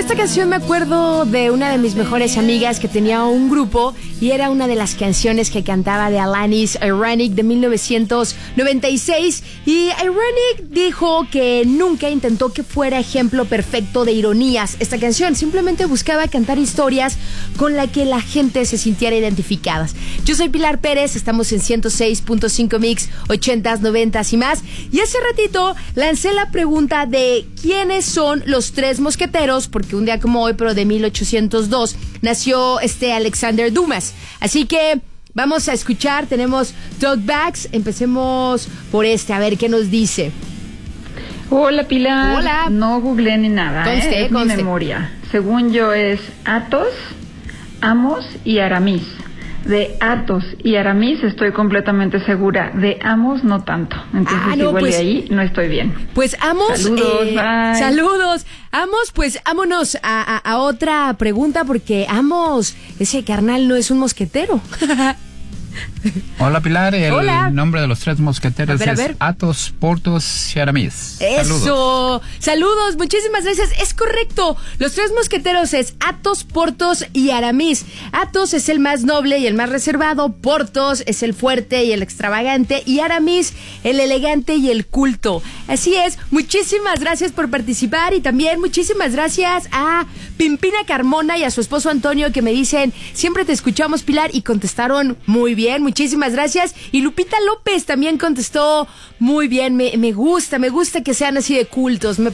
esta canción me acuerdo de una de mis mejores amigas que tenía un grupo y era una de las canciones que cantaba de Alanis, Ironic, de 1996. Y Ironic dijo que nunca intentó que fuera ejemplo perfecto de ironías esta canción. Simplemente buscaba cantar historias con la que la gente se sintiera identificadas. Yo soy Pilar Pérez, estamos en 106.5 Mix, 80s, 90s y más. Y hace ratito lancé la pregunta de quiénes son los tres mosqueteros, porque un día como hoy, pero de 1802, nació Alexander Dumas. Así que vamos a escuchar, tenemos Talkbacks, empecemos por a ver qué nos dice. Hola Pilar. Hola. No googleé ni nada, es mi memoria. Según yo es Athos, Amos y Aramis. De Athos y Aramis estoy completamente segura. De Amos no tanto. Entonces igual de ahí no estoy bien. Pues Amos, saludos. Amos, pues vámonos a otra pregunta porque Amos, ese carnal no es un mosquetero. Hola Pilar, Hola. Nombre de los tres mosqueteros es Athos, Porthos y Aramis. Eso, saludos, muchísimas gracias. Es correcto, los tres mosqueteros es Athos, Porthos y Aramis. Athos es el más noble y el más reservado, Porthos es el fuerte y el extravagante y Aramis el elegante y el culto. Así es, muchísimas gracias por participar y también muchísimas gracias a Pimpina Carmona y a su esposo Antonio que me dicen, siempre te escuchamos Pilar, y contestaron muy bien, muchísimas gracias. Y Lupita López también contestó muy bien, me gusta que sean así de cultos, me